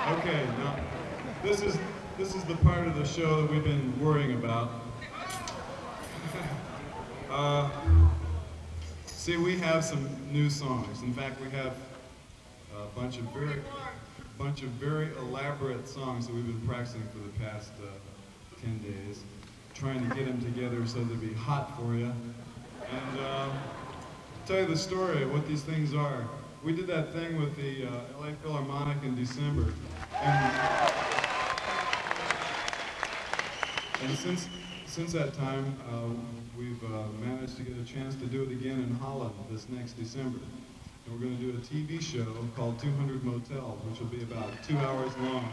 Okay, now this is the part of the show that we've been worrying about. Uh, See, we have some new songs. In fact, we have a bunch of very elaborate songs that we've been practicing for the past 10 days, trying to get them together so they'd be hot for you. And tell you the story of what these things are. We did that thing with the LA Philharmonic in December, and, and since that time, we've managed to get a chance to do it again in Holland this next December. And we're going to do a TV show called 200 Motels, which will be about 2 hours long.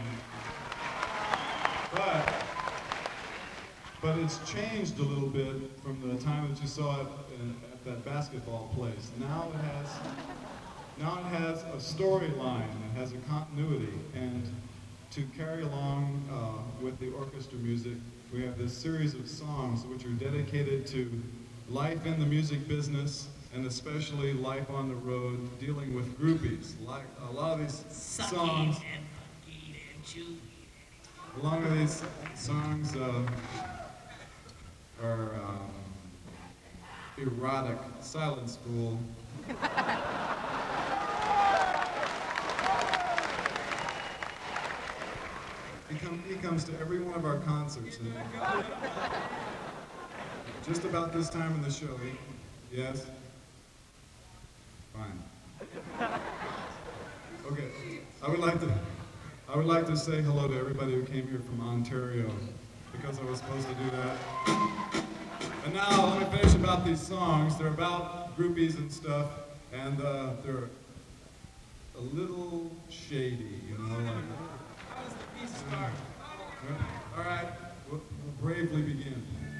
But but it's changed a little bit from the time that you saw it at that basketball place. Now it has a storyline, it has a continuity, and to carry along with the orchestra music, we have this series of songs which are dedicated to life in the music business, and especially life on the road, dealing with groupies. Like a lot of these songs, a lot of these songs are erotic. Silent School. He comes to every one of our concerts. And just about this time in the show. Yes? Fine. Okay. I would like to say hello to everybody who came here from Ontario because I was supposed to do that. And now let me finish about these songs. They're about groupies and stuff, and they're a little shady, you know. Like, how does the piece start? All right, we'll bravely begin.